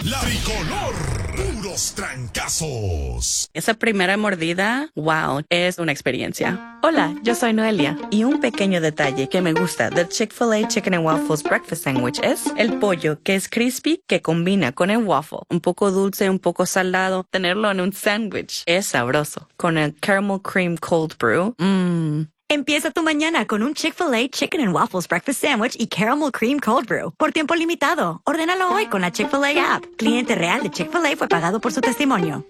La Tricolor, puros trancazos. Esa primera mordida, wow, es una experiencia. Hola, yo soy Noelia. Y un pequeño detalle que me gusta del Chick-fil-A Chicken and Waffles Breakfast Sandwich es el pollo, que es crispy, que combina con el waffle. Un poco dulce, un poco salado. Tenerlo en un sándwich es sabroso. Con el Caramel Cream Cold Brew, Empieza tu mañana con un Chick-fil-A Chicken and Waffles Breakfast Sandwich y Caramel Cream Cold Brew. Por tiempo limitado. Ordénalo hoy con la Chick-fil-A app. Cliente real de Chick-fil-A fue pagado por su testimonio.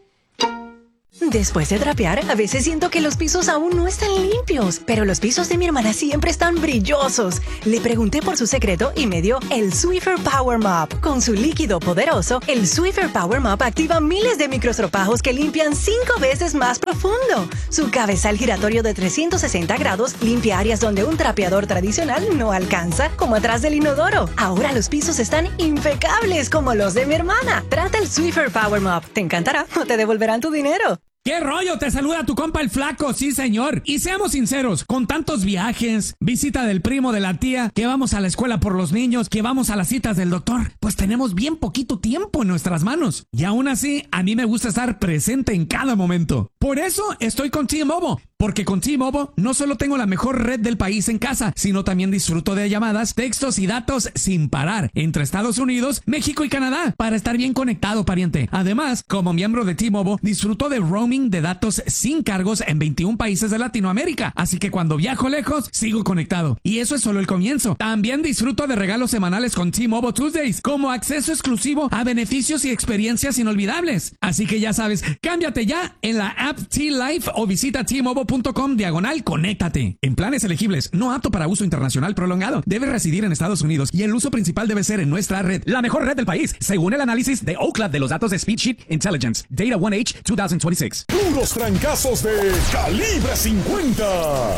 Después de trapear, a veces siento que los pisos aún no están limpios, pero los pisos de mi hermana siempre están brillosos. Le pregunté por su secreto y me dio el Swiffer Power Mop. Con su líquido poderoso, el Swiffer Power Mop activa miles de microstropajos que limpian 5 veces más profundo. Su cabezal giratorio de 360 grados limpia áreas donde un trapeador tradicional no alcanza, como atrás del inodoro. Ahora los pisos están impecables como los de mi hermana. Trata el Swiffer Power Mop. Te encantará o te devolverán tu dinero. ¿Qué rollo? Te saluda tu compa el Flaco, sí señor. Y seamos sinceros, con tantos viajes, visita del primo, de la tía, que vamos a la escuela por los niños, que vamos a las citas del doctor, pues tenemos bien poquito tiempo en nuestras manos. Y aún así, a mí me gusta estar presente en cada momento. Por eso estoy con T-Mobile. Porque con T-Mobile no solo tengo la mejor red del país en casa, sino también disfruto de llamadas, textos y datos sin parar entre Estados Unidos, México y Canadá para estar bien conectado, pariente. Además, como miembro de T-Mobile, disfruto de roaming de datos sin cargos en 21 países de Latinoamérica. Así que cuando viajo lejos, sigo conectado. Y eso es solo el comienzo. También disfruto de regalos semanales con T-Mobile Tuesdays, como acceso exclusivo a beneficios y experiencias inolvidables. Así que ya sabes, cámbiate ya en la app T-Life o visita T-Mobile.com/conéctate. En planes elegibles, no apto para uso internacional prolongado. Debes residir en Estados Unidos y el uso principal debe ser en nuestra red, la mejor red del país, según el análisis de Ookla de los datos de Speedsheet Intelligence. Data 1H 2026. Puros trancazos de Calibre 50.